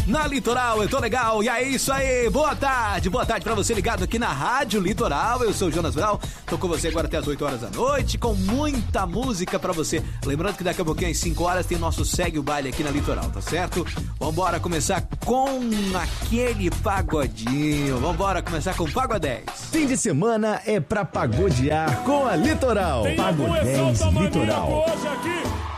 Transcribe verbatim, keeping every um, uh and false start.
na Litoral. Eu tô legal e é isso aí. Boa tarde, boa tarde pra você ligado aqui na Rádio Litoral. Eu sou o Jonas Brau, tô com você agora até as oito horas da noite, com muita música pra você. Lembrando que daqui a pouquinho às cinco horas tem nosso Segue o Baile aqui na Litoral, tá certo? Vambora começar com aquele pagodinho. Vambora começar com o Pagodez. Fim de semana é pra pagodear com a Litoral. Tem Pagodez Litoral. Hoje aqui.